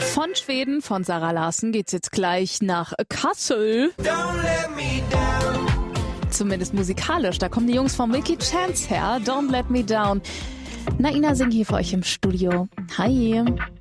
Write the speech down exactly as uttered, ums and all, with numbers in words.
Von Schweden, von Zara Larsson, geht's jetzt gleich nach Kassel. Zumindest musikalisch. Da kommen die Jungs von Milky Chance her. Don't Let Me Down. Naina Singh hier für euch im Studio. Hi.